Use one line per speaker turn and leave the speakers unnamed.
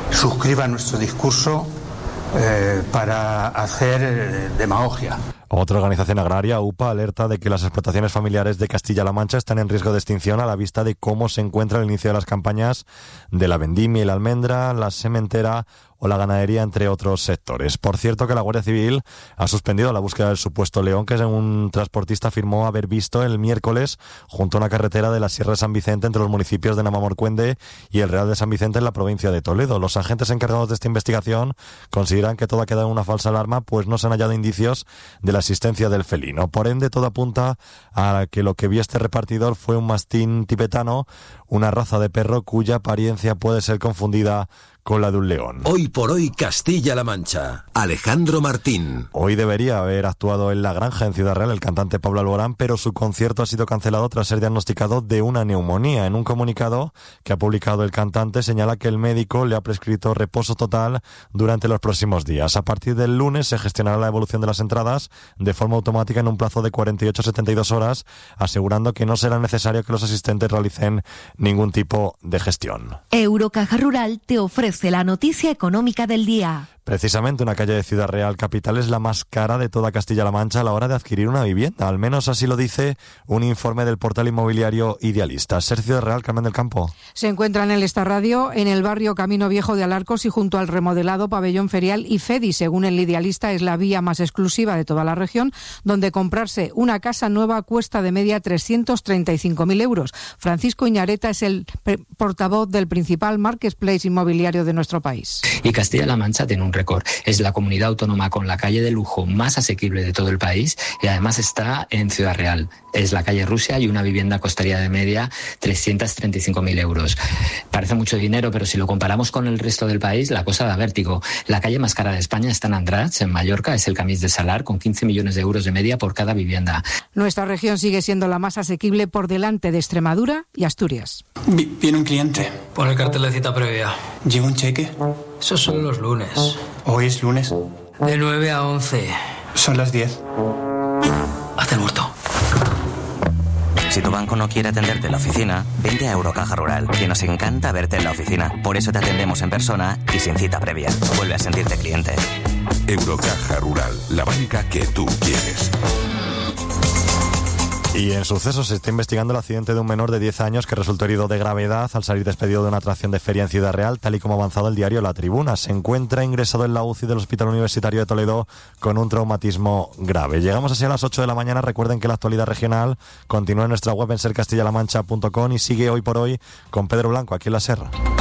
suscriba nuestro discurso para hacer demagogia.
Otra organización agraria, UPA, alerta de que las explotaciones familiares de Castilla-La Mancha están en riesgo de extinción a la vista de cómo se encuentra el inicio de las campañas de la vendimia y la almendra, la sementera o la ganadería, entre otros sectores. Por cierto, que la Guardia Civil ha suspendido la búsqueda del supuesto león que un transportista afirmó haber visto el miércoles junto a una carretera de la Sierra de San Vicente entre los municipios de Namamorcuende y el Real de San Vicente en la provincia de Toledo. Los agentes encargados de esta investigación consideran que todo ha quedado en una falsa alarma, pues no se han hallado indicios de la existencia del felino. Por ende, todo apunta a que lo que vio este repartidor fue un mastín tibetano, una raza de perro cuya apariencia puede ser confundida con la de un león.
Hoy por hoy Castilla-La Mancha. Alejandro Martín.
Hoy debería haber actuado en La Granja, en Ciudad Real, el cantante Pablo Alborán, pero su concierto ha sido cancelado tras ser diagnosticado de una neumonía. En un comunicado que ha publicado el cantante señala que el médico le ha prescrito reposo total durante los próximos días. A partir del lunes se gestionará la evolución de las entradas de forma automática en un plazo de 48 a 72 horas, asegurando que no será necesario que los asistentes realicen ningún tipo de gestión.
Eurocaja Rural te ofrece la noticia económica del día.
Precisamente una calle de Ciudad Real capital es la más cara de toda Castilla-La Mancha a la hora de adquirir una vivienda. Al menos así lo dice un informe del portal inmobiliario Idealista. Ser Ciudad Real, Carmen del Campo.
Se encuentra en el Estarradio, en el barrio Camino Viejo de Alarcos y junto al remodelado Pabellón Ferial y Fedi. Según el Idealista, es la vía más exclusiva de toda la región, donde comprarse una casa nueva cuesta de media 335.000 euros. Francisco Iñareta es el portavoz del principal marketplace inmobiliario de nuestro país.
Y Castilla-La Mancha tiene un récord. Es la comunidad autónoma con la calle de lujo más asequible de todo el país y además está en Ciudad Real. Es la calle Rusia y una vivienda costaría de media 335.000 euros. Parece mucho dinero, pero si lo comparamos con el resto del país, la cosa da vértigo. La calle más cara de España está en Andratx, en Mallorca, es el Camís de Salar, con 15 millones de euros de media por cada vivienda.
Nuestra región sigue siendo la más asequible por delante de Extremadura y Asturias.
Viene un cliente.
Pon el cartel de cita previa.
¿Lleva un cheque?
Eso son los lunes.
¿Hoy es lunes?
De 9 a 11.
Son las 10.
Hazte el muerto.
Si tu banco no quiere atenderte en la oficina, vente a Eurocaja Rural, que nos encanta verte en la oficina. Por eso te atendemos en persona y sin cita previa. Vuelve a sentirte cliente.
Eurocaja Rural, la banca que tú quieres.
Y en sucesos se está investigando el accidente de un menor de 10 años que resultó herido de gravedad al salir despedido de una atracción de feria en Ciudad Real, tal y como ha avanzado el diario La Tribuna. Se encuentra ingresado en la UCI del Hospital Universitario de Toledo con un traumatismo grave. Llegamos así a las 8 de la mañana. Recuerden que la actualidad regional continúa en nuestra web en sercastillalamancha.com y sigue hoy por hoy con Pedro Blanco aquí en La Serra.